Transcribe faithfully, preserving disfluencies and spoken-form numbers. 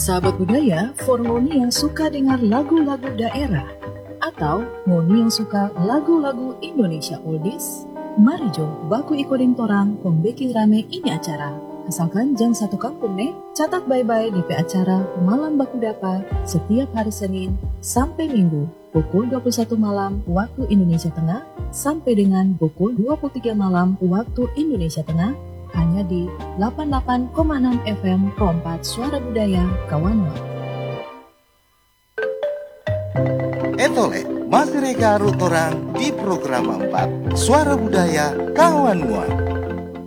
Sahabat budaya, for ngoni yang suka dengar lagu-lagu daerah atau ngoni yang suka lagu-lagu Indonesia oldies, mari jom baku ikoling torang pembeki rame ini acara. Asalkan jam satu kampung nih, catat bye-bye di P acara Malam Baku Dapa setiap hari Senin sampai Minggu pukul dua puluh satu malam waktu Indonesia Tengah sampai dengan pukul dua puluh tiga malam waktu Indonesia Tengah hanya di delapan puluh delapan koma enam F M Rompat Suara Budaya Kawanwa. Etole, masih reka orang di program empat Suara Budaya Kawanwa.